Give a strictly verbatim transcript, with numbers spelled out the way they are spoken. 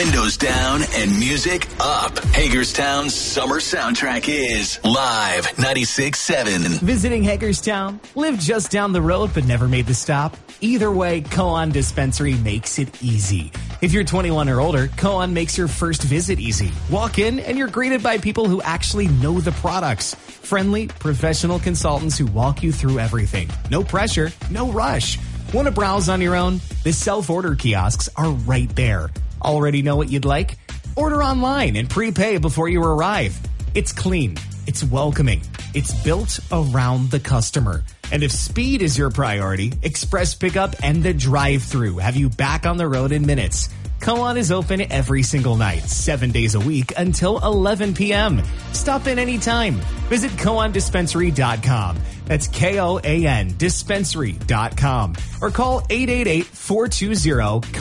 Windows down and music up. Hagerstown's summer soundtrack is Live ninety-six seven. Visiting Hagerstown? Live just down the road but never made the stop? Either way, Koan Dispensary makes it easy. If you're twenty-one or older, Koan makes your first visit easy. Walk in and you're greeted by people who actually know the products. Friendly, professional consultants who walk you through everything. No pressure, no rush. Want to browse on your own? The self-order kiosks are right there. Already know what you'd like? Order online and prepay before you arrive. It's clean. It's welcoming. It's built around the customer. And if speed is your priority, express pickup and the drive-thru have you back on the road in minutes. Koan is open every single night, seven days a week until eleven p.m. Stop in anytime. Visit koan dispensary dot com. That's K O A N dispensary dot com. Or call eight eight eight, four two zero,